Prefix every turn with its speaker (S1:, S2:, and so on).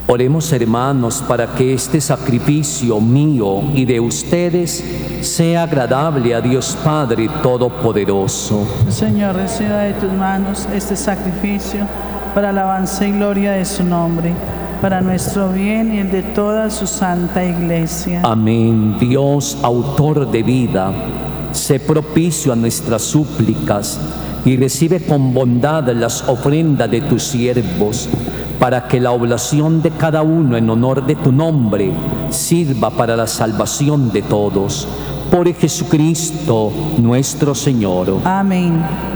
S1: Oremos, hermanos, para que este sacrificio mío y de ustedes sea agradable a Dios Padre Todopoderoso.
S2: Señor, reciba de tus manos este sacrificio para alabanza y gloria de su nombre, para nuestro bien y el de toda su santa Iglesia.
S1: Amén. Dios, autor de vida, sé propicio a nuestras súplicas y recibe con bondad las ofrendas de tus siervos, para que la oblación de cada uno en honor de tu nombre sirva para la salvación de todos. Por Jesucristo nuestro Señor.
S2: Amén.